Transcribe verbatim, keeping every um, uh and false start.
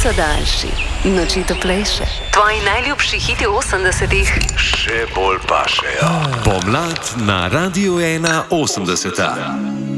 so daljši, noči toplejše. Tvoji najljubši hiti osemdesetih še bolj pašejo. Pomlad na Radiu ena osemdeseta.